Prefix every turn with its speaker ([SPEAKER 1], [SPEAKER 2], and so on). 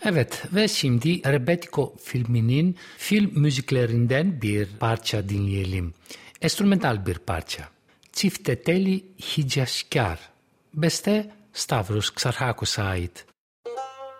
[SPEAKER 1] Evet ve şimdi Rebetiko filminin film müziklerinden bir parça dinleyelim. Enstrümental bir parça. Çifteteli Hicyaskar. Beste Stavros Xarhakos'a ait.